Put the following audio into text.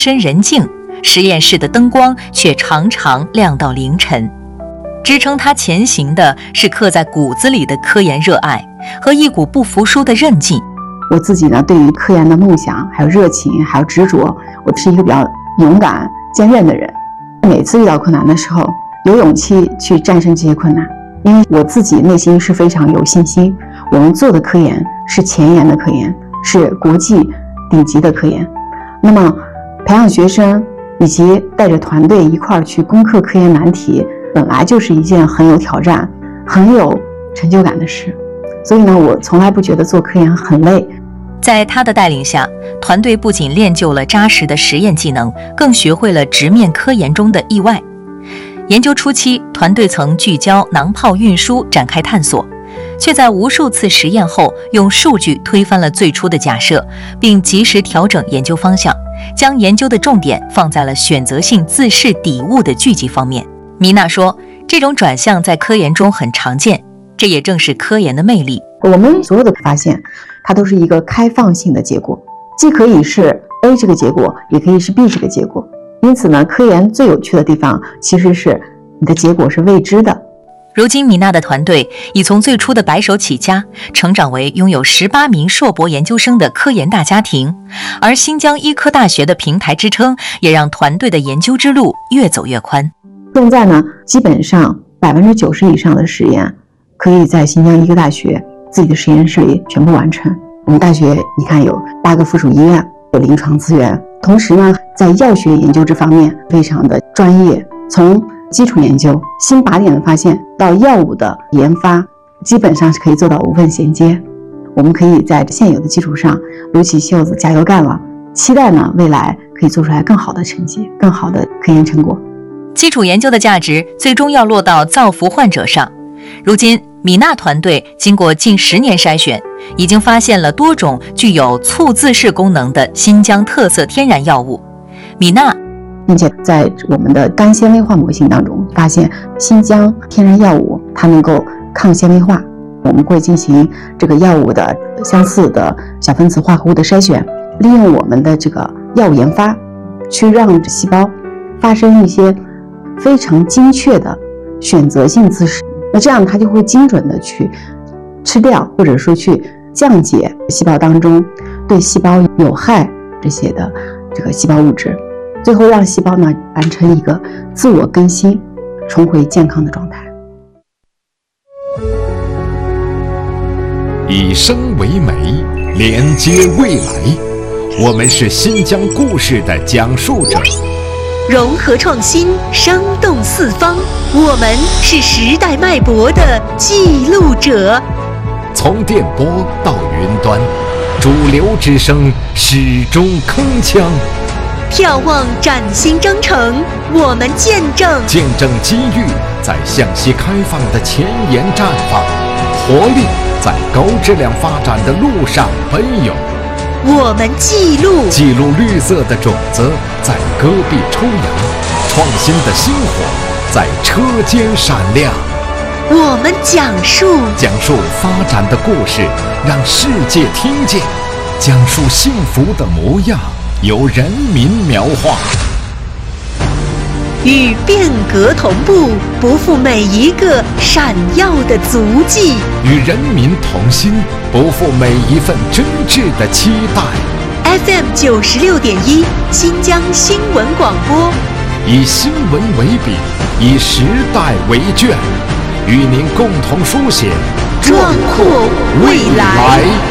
深人静，实验室的灯光却常常亮到凌晨。支撑他前行的是刻在骨子里的科研热爱和一股不服输的韧劲。 我自己呢，对于科研的梦想还有热情还有执着，我是一个比较勇敢坚韧的人。每次遇到困难的时候，有勇气去战胜这些困难，因为我自己内心是非常有信心，我们做的科研是前沿的科研，是国际顶级的科研。那么培养学生以及带着团队一块儿去攻克科研难题，本来就是一件很有挑战很有成就感的事。所以呢，我从来不觉得做科研很累。 在他的带领下，团队不仅练就了扎实的实验技能，更学会了直面科研中的意外。研究初期，团队曾聚焦囊泡运输展开探索，却在无数次实验后用数据推翻了最初的假设，并及时调整研究方向，将研究的重点放在了选择性自噬底物的聚集方面。米娜说，这种转向在科研中很常见，这也正是科研的魅力。 我们所有的发现，它都是一个开放性的结果，既可以是 A 这个结果，也可以是 B 这个结果。因此呢，科研最有趣的地方其实是你的结果是未知的。 如今米娜的团队已从最初的白手起家，成长为拥有18名硕博研究生的科研大家庭，而新疆医科大学的平台支撑，也让团队的研究之路越走越宽。 现在呢，基本上90%以上的实验可以在新疆医科大学自己的实验室里全部完成。我们大学你看有8个附属医院，有临床资源，同时呢，在药学研究这方面非常的专业，从基础研究、新靶点的发现到药物的研发，基本上是可以做到无缝衔接。我们可以在现有的基础上撸起袖子加油干了，期待呢未来可以做出来更好的成绩，更好的科研成果。 基础研究的价值最终要落到造福患者上。如今米娜团队经过近10年筛选，已经发现了多种具有促自噬功能的新疆特色天然药物。米娜并且在我们的干纤维化模型当中发现新疆天然药物它能够抗纤维化。我们会进行这个药物的相似的小分子化合物的筛选，利用我们的这个药物研发，去让细胞发生一些非常精确的选择性自噬。那这样它就会精准的去吃掉，或者说去降解细胞当中对细胞有害这些的这个细胞物质，最后让细胞呢完成一个自我更新，重回健康的状态。 以生为媒，连接未来。我们是新疆故事的讲述者， 融合创新，生动四方。我们是时代脉搏的记录者。 从电波到云端，主流之声始终铿锵。 眺望崭新征程，我们见证机遇在向西开放的前沿绽放，活力在高质量发展的路上奔涌。 我们记录绿色的种子在戈壁抽芽，创新的星火在车间闪亮。 我们讲述发展的故事，让世界听见；讲述幸福的模样，由人民描画。 与变革同步，不负每一个闪耀的足迹； 与人民同心，不负每一份真挚的期待。 FM 96.1新疆新闻广播， 以新闻为笔，以时代为卷，与您共同书写壮阔未来。